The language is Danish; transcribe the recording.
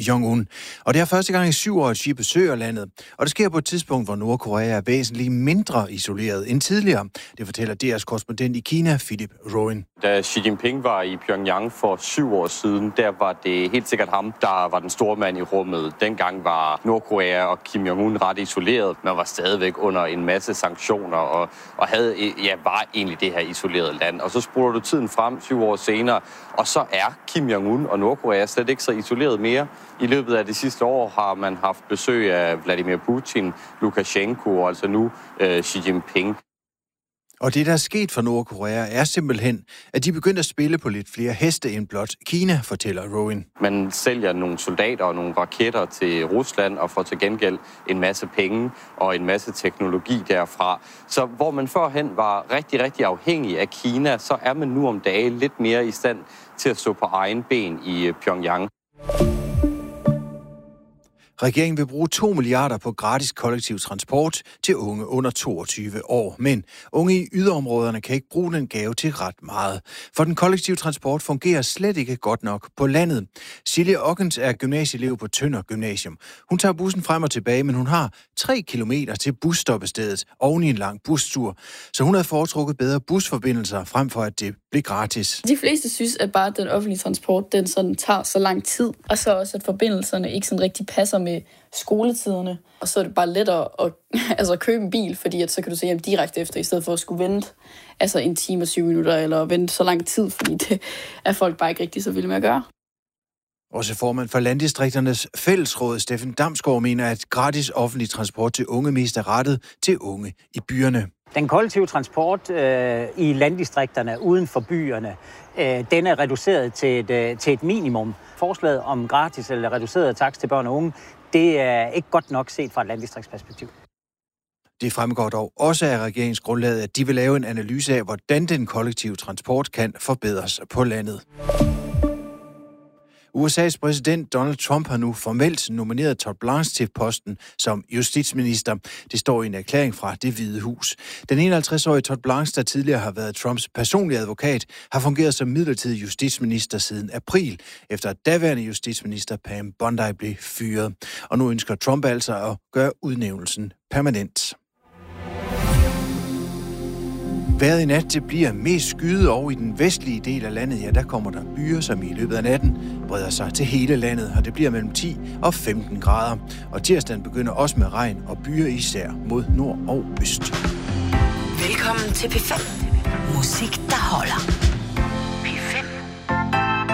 Jong-un. Og det er første gang i 7 år, at Xi besøger landet. Og det sker på et tidspunkt, hvor Nordkorea er væsentligt mindre isoleret end tidligere. Det fortæller DR's korrespondent i Kina, Philip Rowan. Da Xi Jinping var i Pyongyang for 7 år siden, der var det helt sikkert ham, der var den store mand i rummet. Dengang var Nordkorea og Kim Jong-un ret isoleret. Man var stadigvæk under en masse sanktioner og var egentlig det her isolerede land. Og så spoler du tiden frem 7 år senere, og så er Kim Jong-un og Nordkorea slet ikke så isoleret mere. I løbet af det sidste år har man haft besøg af Vladimir Putin, Lukashenko og altså nu Xi Jinping. Og det, der er sket for Nordkorea, er simpelthen, at de begyndte at spille på lidt flere heste end blot Kina, fortæller Rowan. Man sælger nogle soldater og nogle raketter til Rusland og får til gengæld en masse penge og en masse teknologi derfra. Så hvor man førhen var rigtig, rigtig afhængig af Kina, så er man nu om dagen lidt mere i stand til at stå på egen ben i Pyongyang. Regeringen vil bruge 2 milliarder på gratis kollektiv transport til unge under 22 år. Men unge i yderområderne kan ikke bruge den gave til ret meget. For den kollektive transport fungerer slet ikke godt nok på landet. Silje Ockens er gymnasieelev på Tønder Gymnasium. Hun tager bussen frem og tilbage, men hun har 3 kilometer til busstoppestedet oven i en lang bustur. Så hun havde foretrukket bedre busforbindelser frem for, at det blev gratis. De fleste synes, at bare den offentlige transport, den sådan tager så lang tid. Og så også, at forbindelserne ikke sådan rigtig passer med skoletiderne. Og så er det bare lettere at købe en bil, fordi at så kan du se hjem direkte efter, i stedet for at skulle vente 1 time og 7 minutter, eller vente så lang tid, fordi det er folk bare ikke rigtig så vilde med at gøre. Også formand for Landdistrikternes Fællesråd, Steffen Damsgaard, mener, at gratis offentlig transport til unge mest er rettet til unge i byerne. Den kollektive transport i landdistrikterne uden for byerne, den er reduceret til et minimum. Forslaget om gratis eller reduceret takst til børn og unge, det er ikke godt nok set fra et landdistriktsperspektiv. Det fremgår dog også af regeringsgrundlaget, at de vil lave en analyse af, hvordan den kollektive transport kan forbedres på landet. USA's præsident Donald Trump har nu formelt nomineret Todd Blanche til posten som justitsminister. Det står i en erklæring fra Det Hvide Hus. Den 51-årige Todd Blanche, der tidligere har været Trumps personlige advokat, har fungeret som midlertidig justitsminister siden april, efter at daværende justitsminister Pam Bondi blev fyret. Og nu ønsker Trump altså at gøre udnævnelsen permanent. Vejret i nat, det bliver mest skyet over i den vestlige del af landet. Ja, der kommer der byger, som i løbet af natten breder sig til hele landet, og det bliver mellem 10 og 15 grader. Og tirsdagen begynder også med regn og byger især mod nord og øst. Velkommen til P5. Musik, der holder.